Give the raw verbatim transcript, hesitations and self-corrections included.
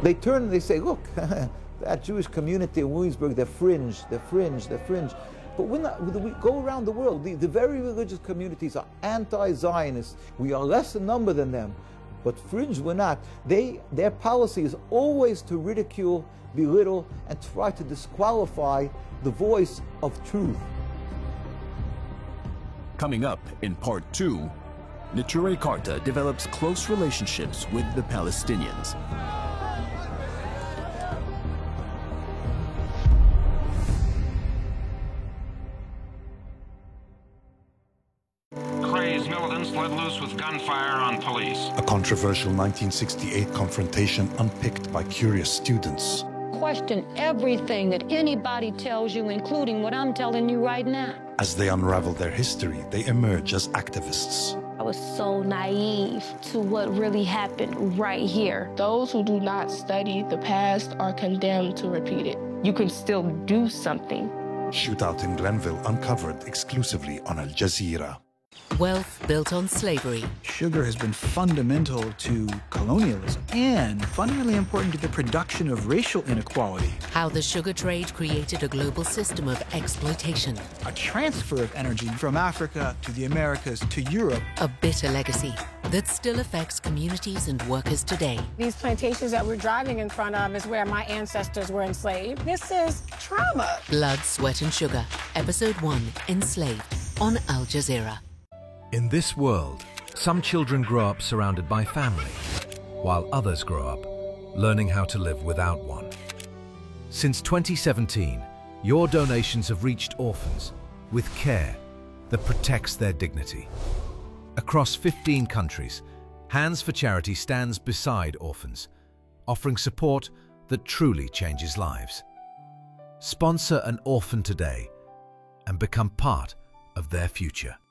They turn and they say, look, that Jewish community in Williamsburg, they're fringe, they're fringe, they're fringe. But when we go around the world, the, the very religious communities are anti-Zionists. We are less in number than them, but fringe we're not. They, their policy is always to ridicule, belittle, and try to disqualify the voice of truth. Coming up in part two, Neturei Karta develops close relationships with the Palestinians. Crazed militants let loose with gunfire on police. A controversial nineteen sixty-eight confrontation unpicked by curious students. Question everything that anybody tells you, including what I'm telling you right now. As they unravel their history, they emerge as activists. I was so naive to what really happened right here. Those who do not study the past are condemned to repeat it. You can still do something. Shootout in Glenville uncovered exclusively on Al Jazeera. Wealth built on slavery. Sugar has been fundamental to colonialism and fundamentally important to the production of racial inequality. How the sugar trade created a global system of exploitation. A transfer of energy from Africa to the Americas to Europe. A bitter legacy that still affects communities and workers today. These plantations that we're driving in front of is where my ancestors were enslaved. This is trauma. Blood, Sweat and Sugar, Episode one, Enslaved, on Al Jazeera. In this world, some children grow up surrounded by family, while others grow up learning how to live without one. Since twenty seventeen, your donations have reached orphans with care that protects their dignity. Across fifteen countries, Hands for Charity stands beside orphans, offering support that truly changes lives. Sponsor an orphan today and become part of their future.